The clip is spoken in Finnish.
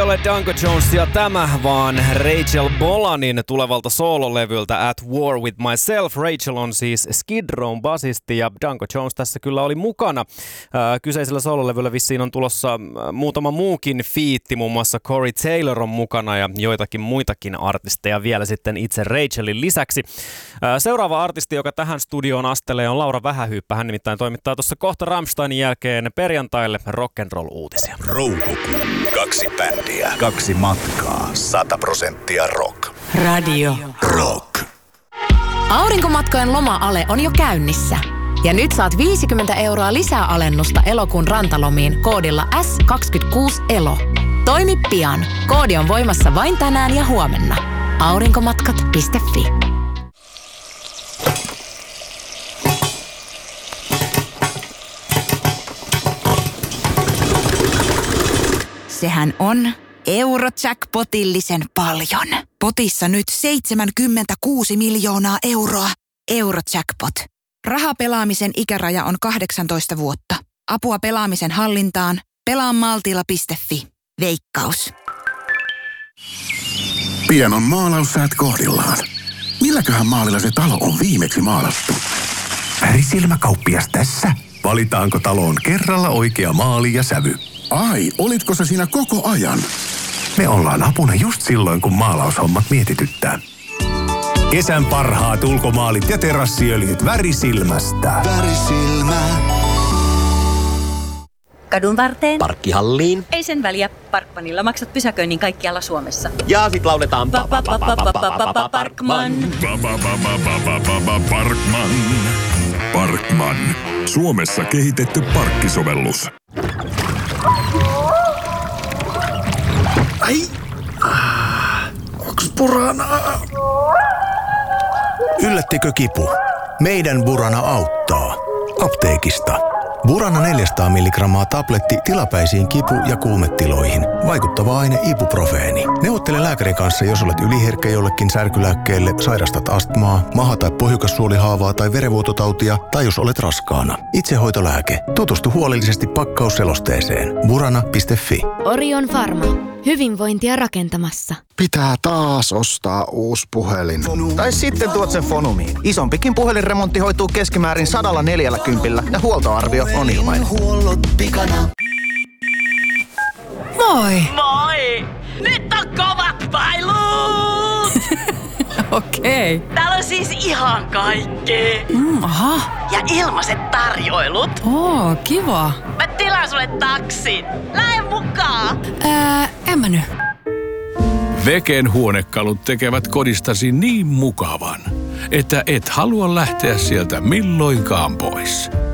ole Danko Jonesia tämä, vaan Rachel Bolanin tulevalta soololevyltä At War With Myself. Rachel on siis Skid Rown basisti ja Danko Jones tässä kyllä oli mukana. Kyseisellä soololevyllä vissiin on tulossa muutama muukin fiitti, muun muassa Corey Taylor on mukana ja joitakin muitakin artisteja vielä sitten itse Rachelin lisäksi. Seuraava artisti, joka tähän studioon astelee, on Laura Vähähyyppä. Hän nimittäin toimittaa tuossa kohta Rammsteinin jälkeen perjantaille rock'n'roll-uutisia. Roukukuu. 2 bändiä. 2 matkaa. 100% rock. Radio Rock. Aurinkomatkojen loma-ale on jo käynnissä. Ja nyt saat 50 € lisää alennusta elokuun rantalomiin koodilla S26ELO. Toimi pian. Koodi on voimassa vain tänään ja huomenna. Aurinkomatkat.fi. Sehän on Eurojackpotillisen paljon. Potissa nyt 76 miljoonaa euroa. Eurojackpot. Rahapelaamisen ikäraja on 18 vuotta. Apua pelaamisen hallintaan. Pelaa maltilla.fi. Veikkaus. Pian on maalaussäät kohdillaan. Milläköhän maalilla se talo on viimeksi maalattu? Värisilmäkauppias tässä. Valitaanko taloon kerralla oikea maali ja sävy? Ai, olitko sä siinä koko ajan? Me ollaan apuna just silloin, kun maalaushommat mietityttää. Kesän parhaat ulkomaalit ja terassiöljyt Värisilmästä. Värisilmä. Kadun varteen. Parkkihalliin. Ei sen väliä. Parkmanilla maksat pysäköinnin kaikkialla Suomessa. Ja sit lauletaan Parkman. Parkman. Parkman. Suomessa kehitetty parkkisovellus. Ai, onks Buranaa? Yllättikö kipu? Meidän Burana auttaa. Apteekista. Burana 400 mg tabletti tilapäisiin kipu- ja kuumetiloihin. Vaikuttava aine ibuprofeeni. Neuvottele lääkärin kanssa, jos olet yliherkkä jollekin särkylääkkeelle, sairastat astmaa, maha- tai pohjukassuolihaavaa tai verenvuototautia, tai jos olet raskaana. Itsehoitolääke. Tutustu huolellisesti pakkausselosteeseen. Burana.fi. Orion Pharma. Hyvinvointia rakentamassa. Pitää taas ostaa uusi puhelin. Tai sitten tuot sen Fonumiin. Isompikin puhelinremontti hoituu keskimäärin 140 ja huoltoarvio on ilmainen. Moi! Moi! Nyt on kovat pailut! Okei. Täällä on siis ihan kaikki. Aha. Ja ilmaiset tarjoilut. Oo, kiva. Mä tilaan sulle taksin. Lähde mukaan. En mä nyt. Veken huonekalut tekevät kodistasi niin mukavan, että et halua lähteä sieltä milloinkaan pois.